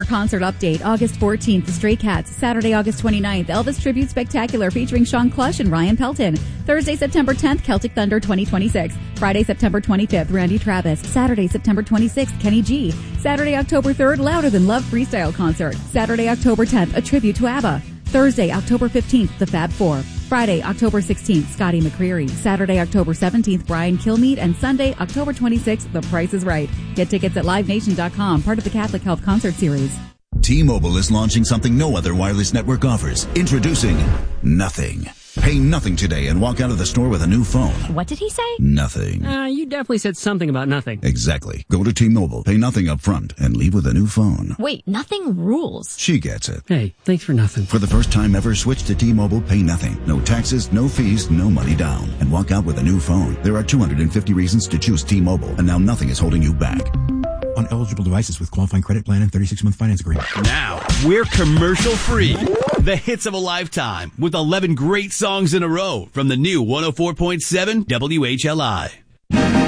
concert update. August 14th, The Stray Cats. Saturday, August 29th, Elvis Tribute Spectacular featuring Sean Clush and Ryan Pelton. Thursday, September 10th, Celtic Thunder 2026. Friday, September 25th, Randy Travis. Saturday, September 26th, Kenny G. Saturday, October 3rd, Louder Than Love Freestyle Concert. Saturday, October 10th, a tribute to ABBA. Thursday, October 15th, The Fab Four. Friday, October 16th, Scotty McCreery. Saturday, October 17th, Brian Kilmeade. And Sunday, October 26th, The Price is Right. Get tickets at livenation.com, part of the Catholic Health Concert Series. T-Mobile is launching something no other wireless network offers. Introducing Nothing. Pay nothing today and walk out of the store with a new phone. What did he say? Nothing. You definitely said something about nothing. Exactly. Go to T-Mobile, pay nothing up front, and leave with a new phone. Wait, nothing rules. She gets it. Hey, thanks for nothing. For the first time ever, switch to T-Mobile, pay nothing. No taxes, no fees, no money down. And walk out with a new phone. There are 250 reasons to choose T-Mobile, and now nothing is holding you back. On eligible devices with qualifying credit plan and 36-month finance agreement. Now, we're commercial free. The hits of a lifetime with 11 great songs in a row from the new 104.7 WHLI.